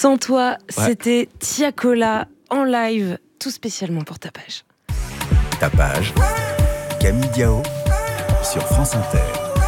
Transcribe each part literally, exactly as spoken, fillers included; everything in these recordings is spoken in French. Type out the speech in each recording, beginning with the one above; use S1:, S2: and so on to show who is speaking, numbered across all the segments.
S1: Sans toi,
S2: Ouais.
S1: c'était Tiakola en live, tout spécialement pour ta page.
S3: Ta page, Camille Diao sur France Inter.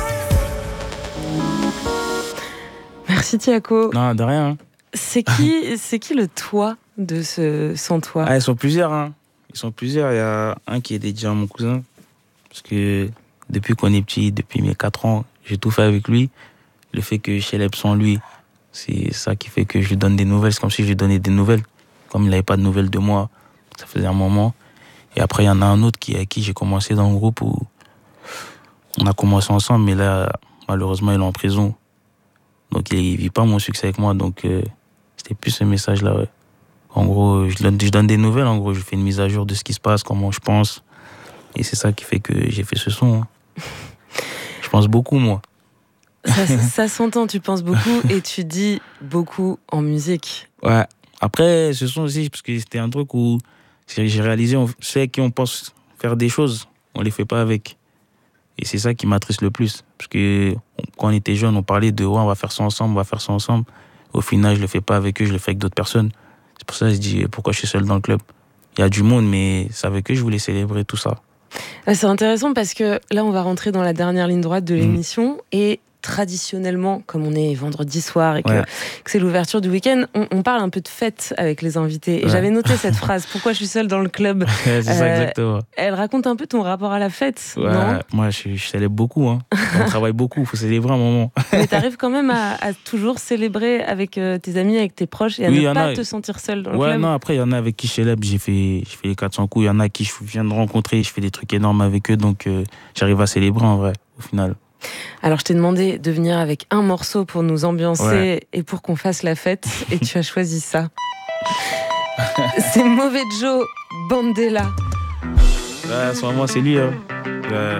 S1: Merci Tiako.
S2: Non, de rien. Hein.
S1: C'est qui, c'est qui le toi de ce Sans toi?
S2: Ah, ils sont plusieurs. Hein. Ils sont plusieurs. Il y a un qui est dédié à mon cousin. Parce que depuis qu'on est petit, depuis mes quatre ans, j'ai tout fait avec lui. Le fait que je célèbre sans lui, c'est ça qui fait que je lui donne des nouvelles. C'est comme si je lui donnais des nouvelles. Comme il n'avait pas de nouvelles de moi, ça faisait un moment. Et après, il y en a un autre qui, avec qui j'ai commencé dans le groupe où on a commencé ensemble, mais là, malheureusement, il est en prison. Donc, il ne vit pas mon succès avec moi. Donc, euh, c'était plus ce message-là, ouais. En gros, je donne, je donne des nouvelles. En gros, je fais une mise à jour de ce qui se passe, comment je pense. Et c'est ça qui fait que j'ai fait ce son. Hein. Je pense beaucoup, moi.
S1: Ça, ça s'entend, tu penses beaucoup et tu dis beaucoup en musique.
S2: Ouais. Après, ce son aussi, parce que c'était un truc où j'ai réalisé, on sait qu'on pense faire des choses, on les fait pas avec. Et c'est ça qui m'attriste le plus. Parce que quand on était jeune, on parlait de ouais, on va faire ça ensemble, on va faire ça ensemble. Au final, je le fais pas avec eux, je le fais avec d'autres personnes. C'est pour ça que je dis pourquoi je suis seul dans le club. Il y a du monde, mais c'est avec eux que je voulais célébrer tout ça.
S1: C'est intéressant parce que là, on va rentrer dans la dernière ligne droite de l'émission mmh. et traditionnellement, comme on est vendredi soir et que,
S2: ouais.
S1: que c'est l'ouverture du week-end, on, on parle un peu de fête avec les invités. Et ouais. j'avais noté cette phrase, pourquoi je suis seule dans le club.
S2: C'est ça, euh, exactement.
S1: Elle raconte un peu ton rapport à la fête,
S2: ouais,
S1: non?
S2: Moi, je, je célèbre beaucoup. Hein. On travaille beaucoup, il faut célébrer un moment.
S1: Mais t'arrives quand même à, à toujours célébrer avec euh, tes amis, avec tes proches et à
S2: oui,
S1: ne pas
S2: a...
S1: te sentir seule dans le
S2: ouais,
S1: club.
S2: Non, après, il y en a avec qui je célèbre, j'ai fait, j'ai fait les quatre cents coups. Il y en a qui je viens de rencontrer, je fais des trucs énormes avec eux. Donc, euh, j'arrive à célébrer en vrai, au final.
S1: Alors, je t'ai demandé de venir avec un morceau pour nous ambiancer ouais. et pour qu'on fasse la fête. Et tu as choisi ça. C'est Mauvais Joe Bandela.
S2: Ouais, sur moi, c'est lui. Hein. Ouais.